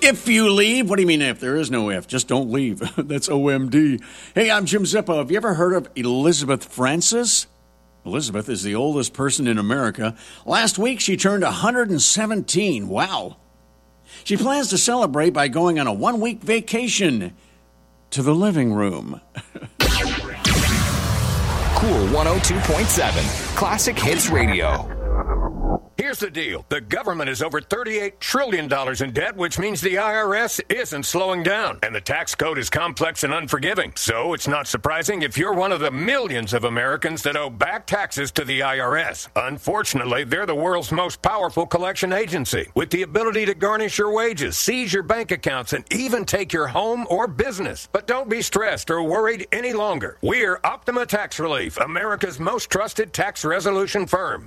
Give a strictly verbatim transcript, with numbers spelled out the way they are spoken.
If you leave, what do you mean if? There is no if. Just don't leave. That's O M D. Hey, I'm Jim Zippo. Have you ever heard of Elizabeth Francis? Elizabeth is the oldest person in America. Last week, she turned one hundred seventeen. Wow. She plans to celebrate by going on a one-week vacation to the living room. Cool one oh two point seven, Classic Hits Radio. Here's the deal. The government is over thirty-eight trillion dollars in debt, which means the I R S isn't slowing down. And the tax code is complex and unforgiving. So it's not surprising if you're one of the millions of Americans that owe back taxes to the I R S. Unfortunately, they're the world's most powerful collection agency, with the ability to garnish your wages, seize your bank accounts, and even take your home or business. But don't be stressed or worried any longer. We're Optima Tax Relief, America's most trusted tax resolution firm.